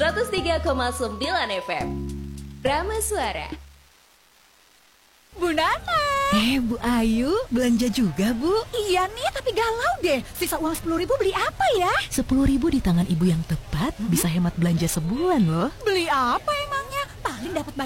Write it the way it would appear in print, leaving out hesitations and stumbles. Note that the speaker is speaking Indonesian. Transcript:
103,9 FM. Rama Suara. Bu Nana. Bu Ayu, belanja juga, Bu? Iya nih, tapi galau deh. Sisa uang 10.000 beli apa ya? 10.000 di tangan ibu yang tepat bisa hemat belanja sebulan loh. Beli apa emangnya? Paling dapat